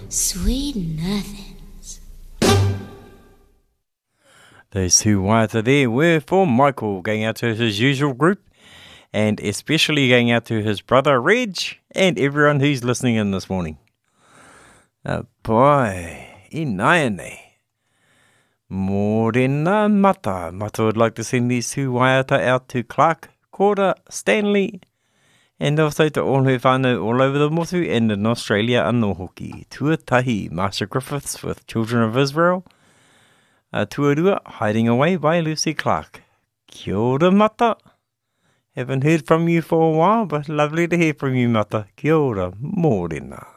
Sweet nothings. Those two waiata there were for Michael, going out to his usual group, and especially going out to his brother Reg, and everyone who's listening in this morning. Boy, I nai nei. Morena mata. Mata would like to send these two waiata out to Clark, Cora, Stanley, and also to all her whānau all over the motu and in Australia anō hoki. Tuatahi, Marsha Griffiths with Children of Israel. Tuarua, Hiding Away by Lucy Clark. Kia ora mata. Haven't heard from you for a while, but lovely to hear from you, mata. Kia ora, morena.